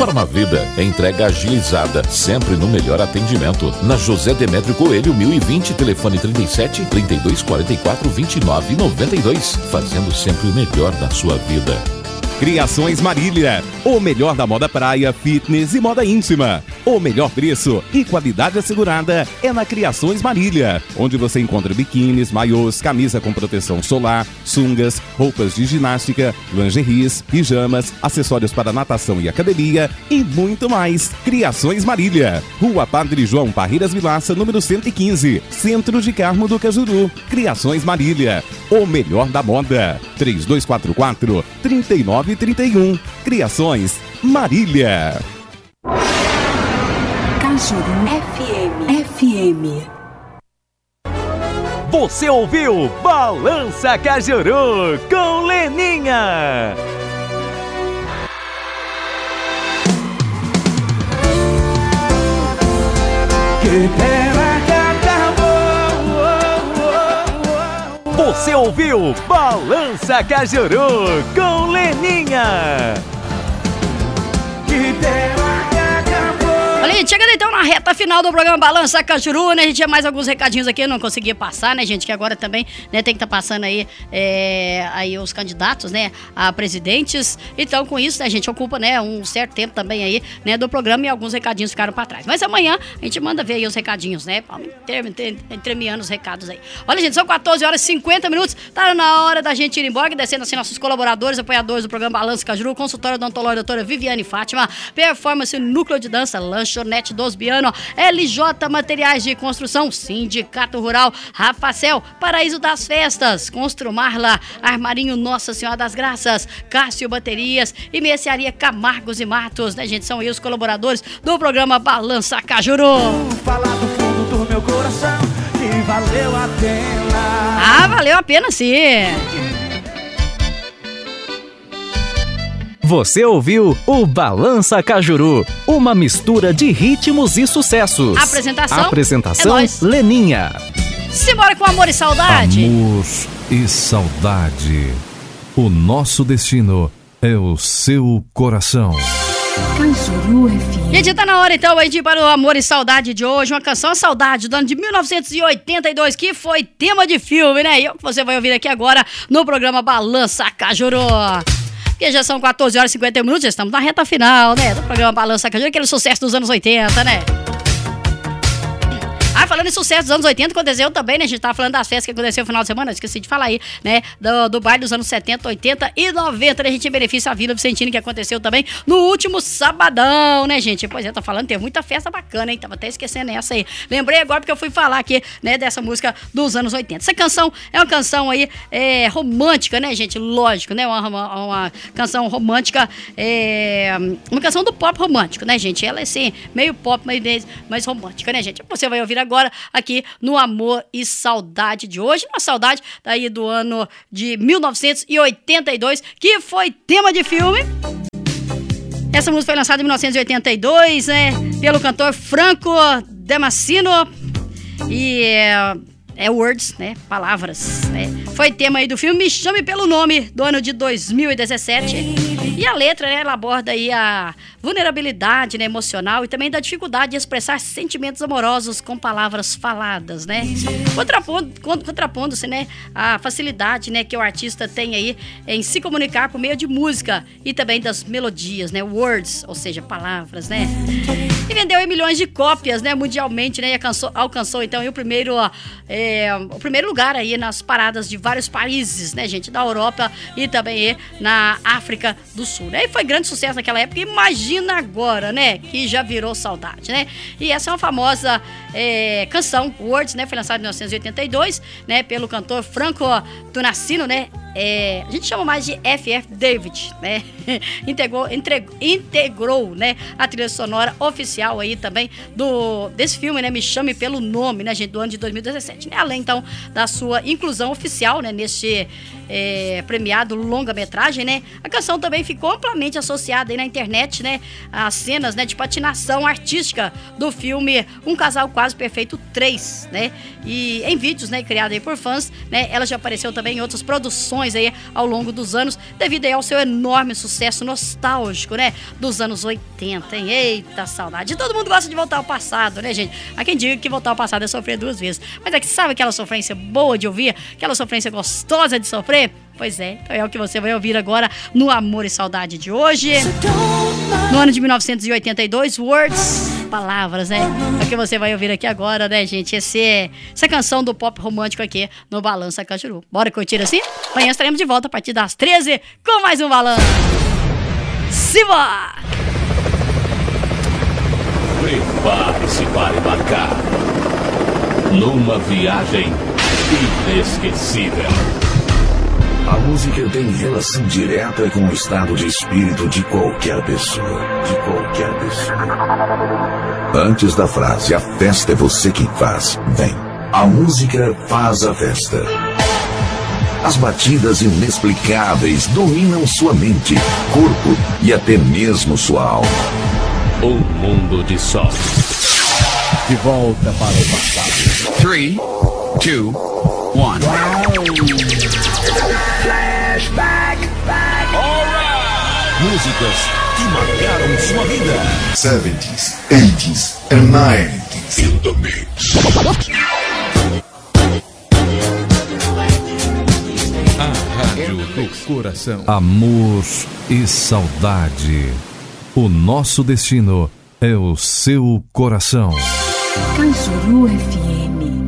Farmavida, entrega agilizada, sempre no melhor atendimento. Na José Demétrio Coelho, 1020, telefone 37 32 44 29 92. Fazendo sempre o melhor da sua vida. Criações Marília, o melhor da moda praia, fitness e moda íntima. O melhor preço e qualidade assegurada é na Criações Marília, onde você encontra biquínis, maiôs, camisa com proteção solar, sungas, roupas de ginástica, lingeries, pijamas, acessórios para natação e academia e muito mais. Criações Marília, Rua Padre João Parreiras Vilaça, número 115, Centro de Carmo do Cajuru. Criações Marília, o melhor da moda. 3244-3931. Criações Marília. Cajuru FM. Você ouviu Balança Cajuru com Leninha. Que pena que acabou. Você ouviu Balança Cajuru com Leninha. Que pena. Olha, gente, chegando então na reta final do programa Balança Cajuru, né? A gente tinha mais alguns recadinhos aqui, eu não conseguia passar, né, gente? Que agora também, né, tem que estar passando aí, aí os candidatos, né, a presidentes. Então, com isso, né, a gente ocupa, né, um certo tempo também aí, né, do programa e alguns recadinhos ficaram pra trás. Mas amanhã a gente manda ver aí os recadinhos, né? Entremeando os recados aí. Olha, gente, são 14 horas e 50 minutos. Tá na hora da gente ir embora, descendo assim nossos colaboradores, apoiadores do programa Balança Cajuru, consultório odontológico doutora Viviane Fátima, Performance Núcleo de Dança, Lanchonete dos Biano, LJ Materiais de Construção, Sindicato Rural, Rafacel, Paraíso das Festas, Construmarla, Armarinho Nossa Senhora das Graças, Cássio Baterias e Mercearia Camargos e Matos, né, gente? São aí os colaboradores do programa Balança Cajuru. Falar do fundo do meu coração que valeu a pena. Ah, valeu a pena sim. Você ouviu o Balança Cajuru, uma mistura de ritmos e sucessos. Apresentação é Leninha. Simbora com Amor e Saudade. Amor e saudade. O nosso destino é o seu coração. Cajuru FM. Gente, tá na hora então aí de ir para o Amor e Saudade de hoje. Uma canção A Saudade do ano de 1982, que foi tema de filme, né? E você vai ouvir aqui agora no programa Balança Cajuru. Porque já são 14 horas e 50 minutos, já estamos na reta final, né? Do programa Balança Cajuru, aquele sucesso dos anos 80, né? Ah, falando em sucesso dos anos 80, aconteceu também, né? A gente tava falando das festas que aconteceu no final de semana, esqueci de falar aí, né? Do baile dos anos 70, 80 e 90, né? A gente em benefício à Vila Vicentino, que aconteceu também no último sabadão, né, gente? Pois é, tô falando, teve muita festa bacana, hein? Tava até esquecendo essa aí. Lembrei agora porque eu fui falar aqui, né, dessa música dos anos 80. Essa canção é uma canção aí romântica, né, gente? Lógico, né? Uma canção romântica, uma canção do pop romântico, né, gente? Ela é assim, meio pop, mais romântica, né, gente? Você vai ouvir agora aqui no Amor e Saudade de hoje, uma saudade daí do ano de 1982, que foi tema de filme. Essa música foi lançada em 1982, né, pelo cantor Franco Damasceno e words, né, palavras, né. Foi tema aí do filme Me Chame Pelo Nome, do ano de 2017. E a letra, né, ela aborda aí a vulnerabilidade, né, emocional e também da dificuldade de expressar sentimentos amorosos com palavras faladas, né? Contrapondo-se, né, a facilidade, né, que o artista tem aí em se comunicar por meio de música e também das melodias, né, words, ou seja, palavras, né? E vendeu aí milhões de cópias, né, mundialmente, né, e alcançou então aí o primeiro lugar aí nas paradas de vários países, né, gente, da Europa e também aí na África do Sul, né? E foi grande sucesso naquela época, imagina agora, né, que já virou saudade, né? E essa é uma famosa canção, Words, né, foi lançada em 1982, né, pelo cantor Franco Damaseno, né? A gente chama mais de F.F. David, né? Integrou, né, a trilha sonora oficial aí também desse filme, né, Me Chame Pelo Nome, né, gente, do ano de 2017, né? Além, então, da sua inclusão oficial, né, neste premiado longa-metragem, né? A canção também ficou amplamente associada aí na internet, né, às cenas, né, de patinação artística do filme Um Casal Quase Perfeito 3, né? E em vídeos, né, criados aí por fãs, né, ela já apareceu também em outras produções canções aí ao longo dos anos, devido aí ao seu enorme sucesso nostálgico, né? Dos anos 80, hein? Eita, saudade. Todo mundo gosta de voltar ao passado, né, gente? Há quem diga que voltar ao passado é sofrer duas vezes. Mas é que sabe aquela sofrência boa de ouvir? Aquela sofrência gostosa de sofrer? Pois é, então é o que você vai ouvir agora no Amor e Saudade de hoje. No ano de 1982, Words, palavras, né? É o que você vai ouvir aqui agora, né, gente? Essa canção do pop romântico aqui no Balança Cajuru. Bora curtir assim? Amanhã estaremos de volta a partir das 13 com mais um Balança. Simbora! Prepare-se para embarcar numa viagem inesquecível. A música tem relação direta com o estado de espírito de qualquer pessoa. Antes da frase, a festa é você quem faz, vem. A música faz a festa. As batidas inexplicáveis dominam sua mente, corpo e até mesmo sua alma. Um mundo de sol. De volta para o passado. 3, 2, 1. Flashback. Músicas que marcaram sua vida. 70s, 80s and 90s. In the mix. A Rádio do Coração. Amor e saudade. O nosso destino é o seu coração. Cajuru FM.